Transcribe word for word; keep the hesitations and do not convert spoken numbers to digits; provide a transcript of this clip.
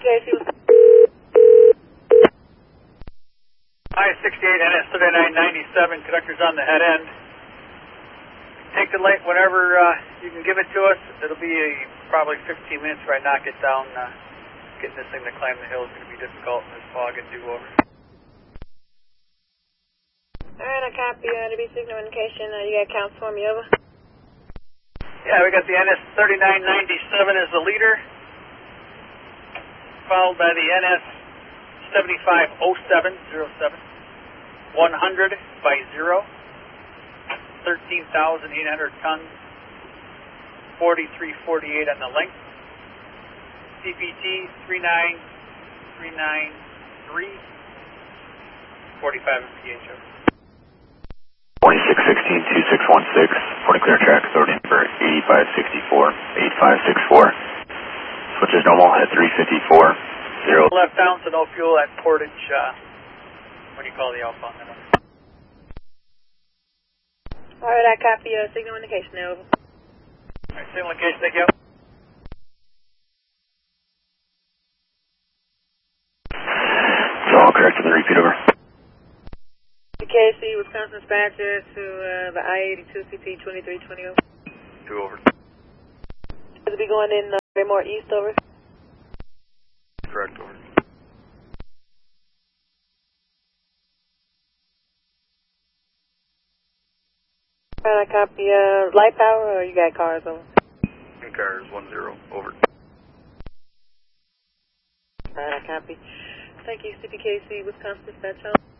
K C was... I sixty-eight N S thirty-nine ninety-seven, conductor's on the head end. Take the light whenever uh, you can give it to us. It'll be a, probably fifteen minutes before I knock it down. Uh, getting this thing to climb the hill is going to be difficult in this fog and do over. Alright, I copy. Uh, to be signal indication. Uh, you got counts for me, over? Yeah, we got the N S thirty-nine ninety-seven as the leader, followed by the N S seventy-five oh seven oh seven, one hundred by zero, thirteen thousand eight hundred tons, forty-three forty-eight on the length, C P T three nine three nine three, forty-five M P H. twenty-six sixteen two six one six, point clear track, authority number eighty-five sixty-four, eighty-five sixty-four. Switch is normal at three fifty-four, zero. Left down, so no fuel at Portage, uh, what do you call the alpha on that one? Alright, I copy. Uh, signal indication, over. Alright, signal indication, thank you. So all correct to the repeat, over. K C, Wisconsin dispatcher to uh, the I eighty-two C P twenty-three twenty. Two over. It'll be going in uh, more east, over. Correct, over. Alright, I copy. Uh, light power, or you got cars, over? In cars, one zero, over. Alright, I copy. Thank you, C P K C, Wisconsin dispatcher.